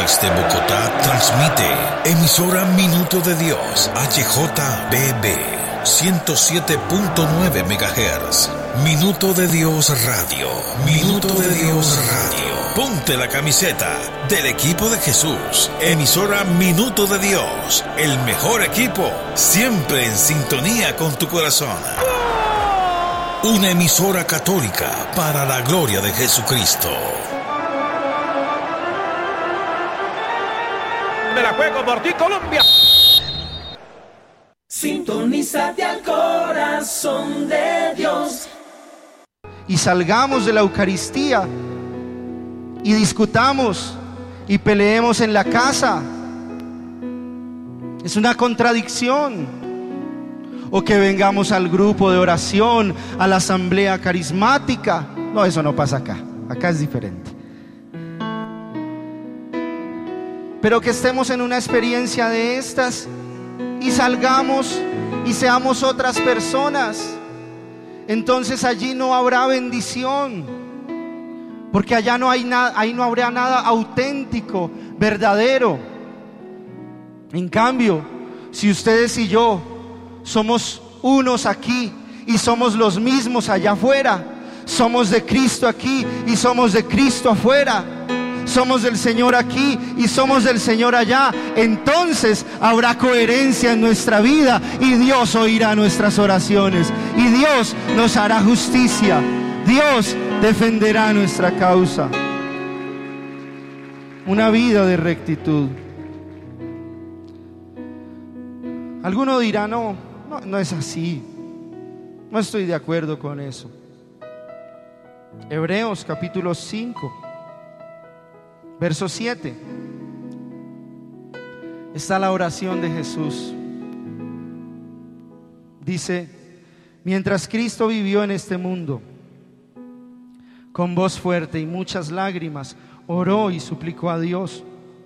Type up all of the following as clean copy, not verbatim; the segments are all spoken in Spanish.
País de Bogotá transmite emisora Minuto de Dios, HJBB 107.9 MHz. Minuto de Dios Radio. Minuto de Dios Radio. Ponte la camiseta del equipo de Jesús. Emisora Minuto de Dios. El mejor equipo, siempre en sintonía con tu corazón. Una emisora católica para la gloria de Jesucristo. Me la juego por ti, Colombia. Sintonízate al corazón de Dios. Y salgamos de la Eucaristía y discutamos y peleemos en la casa. Es una contradicción. O que vengamos al grupo de oración, a la asamblea carismática. No, eso no pasa acá. Acá es diferente. Pero que estemos en una experiencia de estas y salgamos y seamos otras personas. Entonces allí no habrá bendición, porque allá no hay nada, ahí no habrá nada auténtico, verdadero. En cambio, si ustedes y yo somos unos aquí y somos los mismos allá afuera, somos de Cristo aquí y somos de Cristo afuera, somos del Señor aquí y somos del Señor allá, entonces habrá coherencia en nuestra vida y Dios oirá nuestras oraciones y Dios nos hará justicia, Dios defenderá nuestra causa. Una vida de rectitud. Alguno dirá, no es así, no estoy de acuerdo con eso. Hebreos capítulo 5 verso 7, está la oración de Jesús. Dice: mientras Cristo vivió en este mundo, con voz fuerte y muchas lágrimas, oró y suplicó a Dios,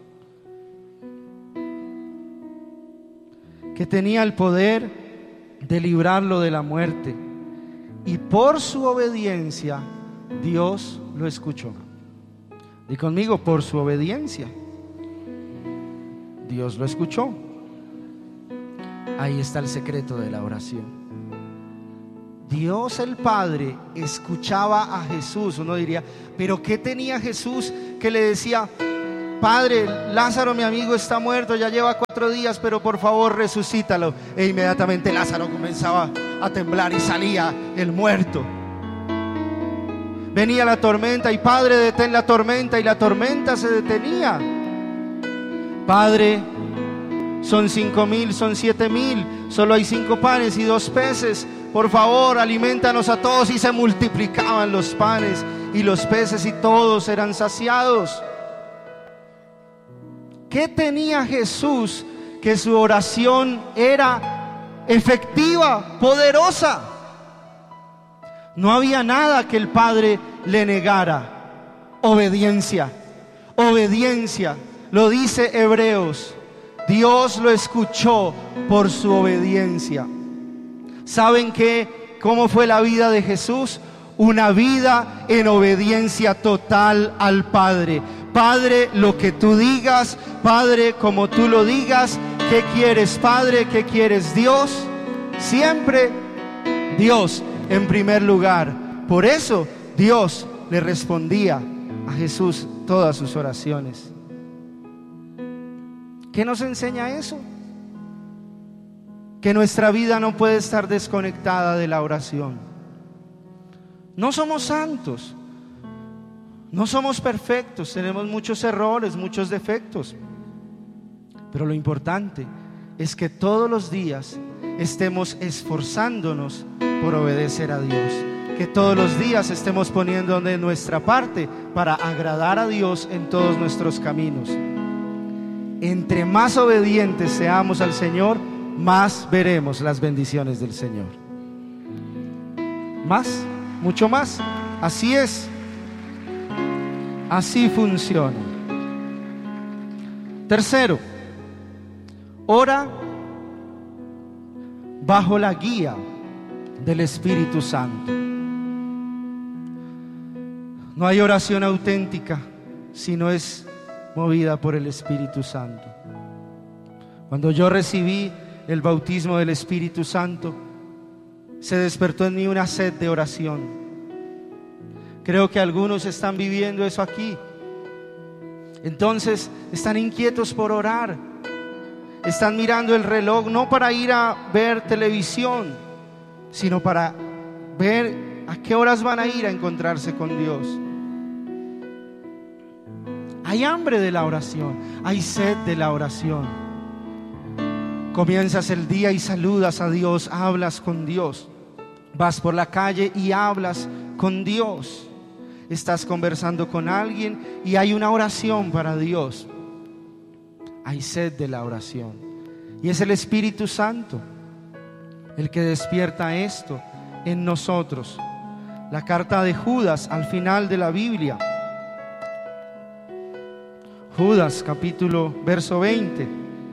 que tenía el poder de librarlo de la muerte, y por su obediencia Dios lo escuchó. Y conmigo, por su obediencia Dios lo escuchó. Ahí está el secreto de la oración. Dios el Padre escuchaba a Jesús. Uno diría, ¿pero qué tenía Jesús que le decía: Padre, Lázaro mi amigo está muerto, ya lleva 4 días, pero por favor resucítalo? E inmediatamente Lázaro comenzaba a temblar y salía el muerto. Venía la tormenta y Padre, detén la tormenta, y la tormenta se detenía. Padre, son 5,000, son 7,000, solo hay 5 panes y 2 peces, por favor alimentanos a todos. Y se multiplicaban los panes y los peces y todos eran saciados. ¿Qué tenía Jesús que su oración era efectiva, poderosa? No había nada que el Padre le negara. Obediencia, obediencia. Lo dice Hebreos. Dios lo escuchó por su obediencia. ¿Saben cómo fue la vida de Jesús? Una vida en obediencia total al Padre. Padre, lo que tú digas. Padre, como tú lo digas. ¿Qué quieres, Padre? ¿Qué quieres, Dios? Siempre Dios en primer lugar. Por eso Dios le respondía a Jesús todas sus oraciones. ¿Qué nos enseña eso? Que nuestra vida no puede estar desconectada de la oración. No somos santos, no somos perfectos, tenemos muchos errores, muchos defectos, pero lo importante es que todos los días estemos esforzándonos por obedecer a Dios, que todos los días estemos poniendo de nuestra parte para agradar a Dios en todos nuestros caminos. Entre más obedientes seamos al Señor, más veremos las bendiciones del Señor. Más, mucho más. Así es. Así funciona. Tercero, ora bajo la guía del Espíritu Santo. No hay oración auténtica si no es movida por el Espíritu Santo. Cuando yo recibí el bautismo del Espíritu Santo, se despertó en mí una sed de oración. Creo que algunos están viviendo eso aquí. Entonces están inquietos por orar. Están mirando el reloj no para ir a ver televisión, sino para ver a qué horas van a ir a encontrarse con Dios. Hay hambre de la oración, hay sed de la oración. Comienzas el día y saludas a Dios, hablas con Dios. Vas por la calle y hablas con Dios. Estás conversando con alguien y hay una oración para Dios. Hay sed de la oración. Y es el Espíritu Santo el que despierta esto en nosotros. La carta de Judas al final de la Biblia. Judas verso 20.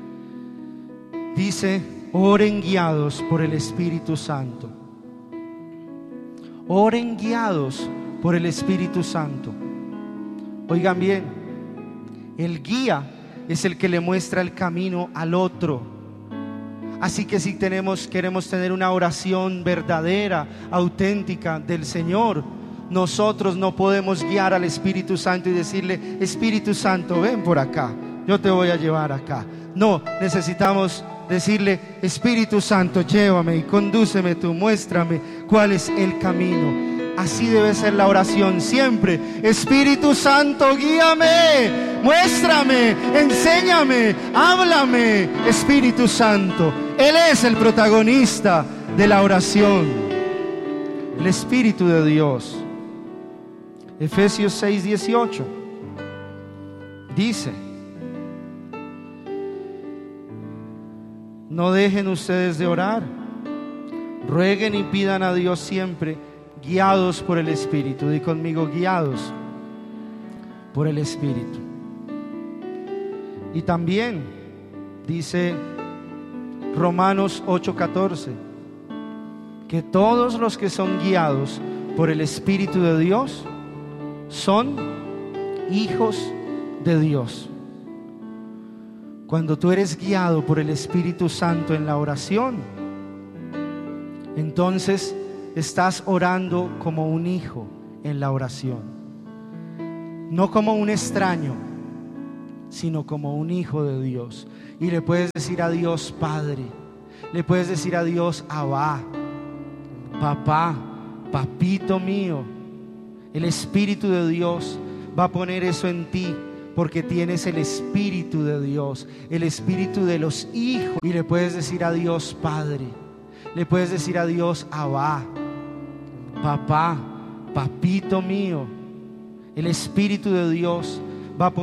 Dice: oren guiados por el Espíritu Santo. Oren guiados por el Espíritu Santo. Oigan bien, el guía es el que le muestra el camino al otro. Así que si queremos tener una oración verdadera, auténtica del Señor, nosotros no podemos guiar al Espíritu Santo y decirle: Espíritu Santo, ven por acá, yo te voy a llevar acá. No, necesitamos decirle: Espíritu Santo, llévame y condúceme tú, muéstrame cuál es el camino. Así debe ser la oración siempre. Espíritu Santo, guíame, muéstrame, enséñame, háblame. Espíritu Santo, Él es el protagonista de la oración, el Espíritu de Dios. Efesios 6:18 dice: no dejen ustedes de orar, rueguen y pidan a Dios siempre, guiados por el Espíritu. Di conmigo: guiados por el Espíritu. Y también dice Romanos 8:14 que todos los que son guiados por el Espíritu de Dios son hijos de Dios. Cuando tú eres guiado por el Espíritu Santo en la oración, entonces estás orando como un hijo en la oración, no como un extraño, sino como un hijo de Dios. Y le puedes decir a Dios Padre, le puedes decir a Dios Abba, papá, papito mío. El Espíritu de Dios va a poner eso en ti, porque tienes el Espíritu de Dios, el Espíritu de los hijos. Y le puedes decir a Dios Padre, le puedes decir a Dios Abba, papá, papito mío. El Espíritu de Dios va a poner